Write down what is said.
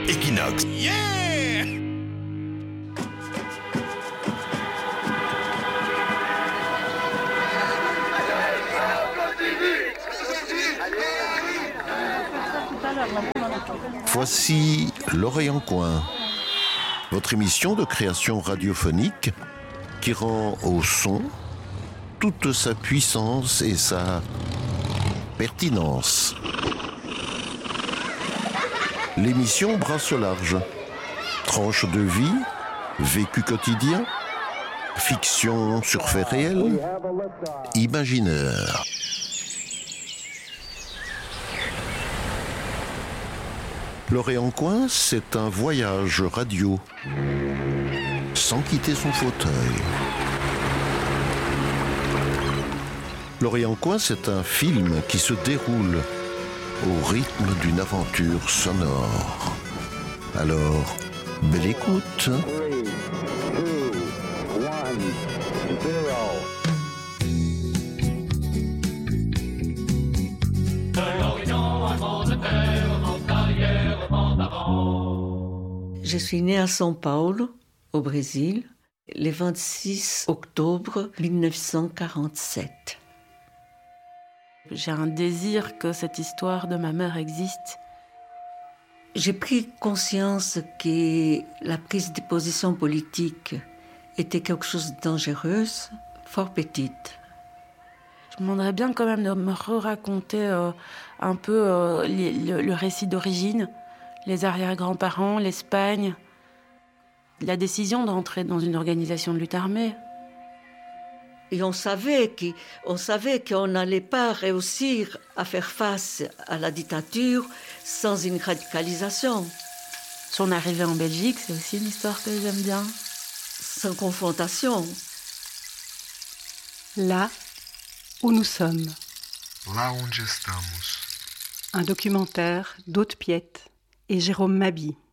Equinox. Yeah! Voici L'Oreille en coin, votre émission de création radiophonique qui rend au son toute sa puissance et sa pertinence. L'émission brasse au large. Tranche de vie, vécu quotidien, fiction sur faits réels, imaginaire. L'Oreille en coin, c'est un voyage radio, sans quitter son fauteuil. L'Oreille en coin, c'est un film qui se déroule au rythme d'une aventure sonore. Alors, belle écoute. 3, 2, 1, 0. Je suis née à São Paulo, au Brésil, le 26 octobre 1947. J'ai un désir que cette histoire de ma mère existe. J'ai pris conscience que la prise de position politique était quelque chose de dangereux, fort petite. Je me demanderais bien quand même de me raconter un peu le récit d'origine, les arrière-grands-parents, l'Espagne, la décision d'entrer dans une organisation de lutte armée. Et on savait qu'on n'allait pas réussir à faire face à la dictature sans une radicalisation. Son arrivée en Belgique, c'est aussi une histoire que j'aime bien. Sans confrontation. Là où nous sommes. Lá onde estamos. Un documentaire d'Aude Piette et Jérôme Mabi.